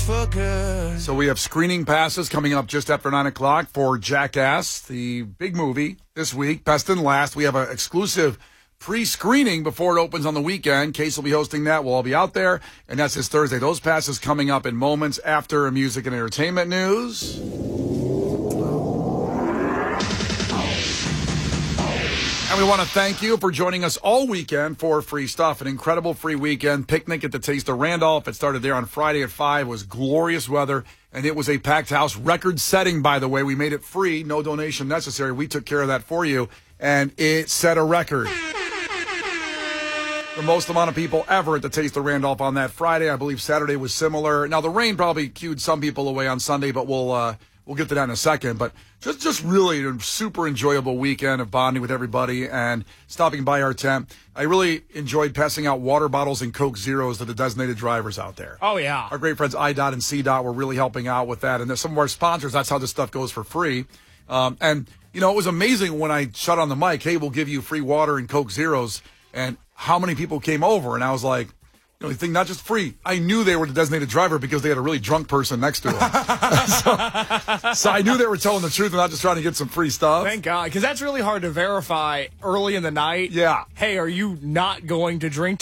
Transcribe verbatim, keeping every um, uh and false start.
for good. So we have screening passes coming up just after nine o'clock for Jackass, the big movie this week, Best and Last. We have an exclusive pre-screening before it opens on the weekend. Case will be hosting that. We'll all be out there, and that's this Thursday. Those passes coming up in moments after music and entertainment news. And we want to thank you for joining us all weekend for free stuff. An incredible free weekend. Picnic at the Taste of Randolph. It started there on Friday at five. It was glorious weather, and it was a packed house. Record-setting, by the way. We made it free. No donation necessary. We took care of that for you, and it set a record. The most amount of people ever at the Taste of Randolph on that Friday. I believe Saturday was similar. Now, the rain probably cued some people away on Sunday, but we'll uh, we'll get to that in a second. But just, just really a super enjoyable weekend of bonding with everybody and stopping by our tent. I really enjoyed passing out water bottles and Coke Zeros to the designated drivers out there. Oh, yeah. Our great friends I DOT and C DOT were really helping out with that. And there's some of our sponsors, that's how this stuff goes for free. Um, and, you know, it was amazing when I shut on the mic, hey, we'll give you free water and Coke Zeros. And how many people came over, and I was like, you know, the thing, not just free. I knew they were the designated driver because they had a really drunk person next to them. so, so I knew they were telling the truth and not just trying to get some free stuff. Thank God, because that's really hard to verify early in the night. Yeah. Hey, are you not going to drink